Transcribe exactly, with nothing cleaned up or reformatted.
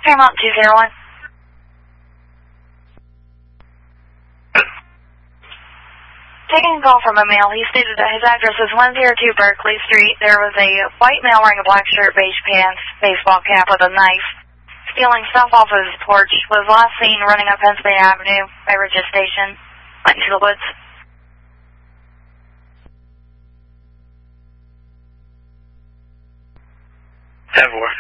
Paramount two zero one. Taking a call from a male, he stated that his address is one oh two Berkeley Street. There was a white male wearing a black shirt, beige pants, baseball cap with a knife, stealing stuff off of his porch. Was last seen running up Pennsylvania Avenue by Regis Station, went into the woods. ten four.